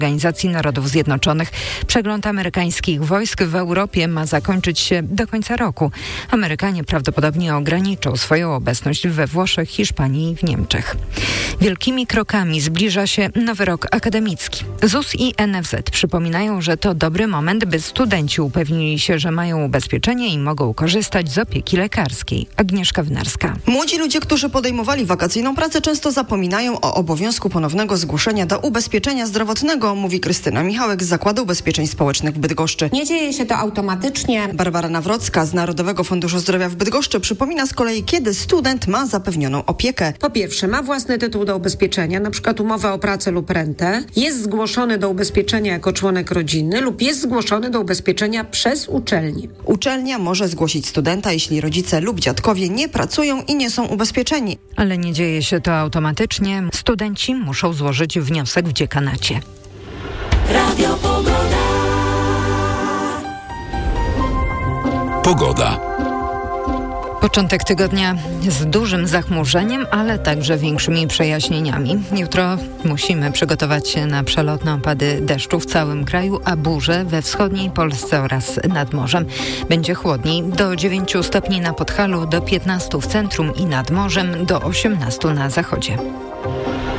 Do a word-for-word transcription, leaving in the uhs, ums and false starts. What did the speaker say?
Organizacji Narodów Zjednoczonych. Przegląd amerykańskich wojsk w Europie ma zakończyć się do końca roku. Amerykanie prawdopodobnie ograniczą swoją obecność we Włoszech, Hiszpanii i w Niemczech. Wielkimi krokami zbliża się nowy rok akademicki. Z U S i N F Z przypominają, że to dobry moment, by studenci upewnili się, że mają ubezpieczenie i mogą korzystać z opieki lekarskiej. Agnieszka Wynarska. Młodzi ludzie, którzy podejmowali wakacyjną pracę, często zapominają o obowiązku ponownego zgłoszenia do ubezpieczenia zdrowotnego, mówi Krystyna Michałek z Zakładu Ubezpieczeń Społecznych w Bydgoszczy. Nie dzieje się to automatycznie. Barbara Nawrocka z Narodowego Funduszu Zdrowia w Bydgoszczy przypomina z kolei, kiedy student ma zapewnioną opiekę. Po pierwsze, ma własny tytuł do ubezpieczenia, na przykład umowę o pracę lub rentę, jest zgłoszony do ubezpieczenia jako członek rodziny lub jest zgłoszony do ubezpieczenia przez uczelnię. Uczelnia może zgłosić studenta, jeśli rodzice lub dziadkowie nie pracują i nie są ubezpieczeni. Ale nie dzieje się to automatycznie. Studenci muszą złożyć wniosek w dziekanacie. Radio Pogoda. Pogoda. Początek tygodnia z dużym zachmurzeniem, ale także większymi przejaśnieniami. Jutro musimy przygotować się na przelotne opady deszczu w całym kraju, a burze we wschodniej Polsce oraz nad morzem. Będzie chłodniej, do dziewięciu stopni na Podhalu, do piętnastu w centrum i nad morzem, do osiemnastu na zachodzie.